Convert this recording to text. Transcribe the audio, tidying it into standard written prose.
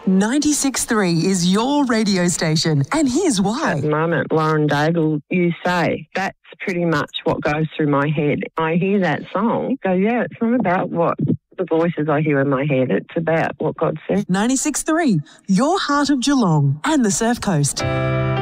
96.3 is your radio station, and here's why. At the moment, Lauren Daigle, You Say, that's pretty much what goes through my head. I hear that song, go, yeah, it's not about what the voices I hear in my head, it's about what God said. 96.3, your heart of Geelong and the Surf Coast.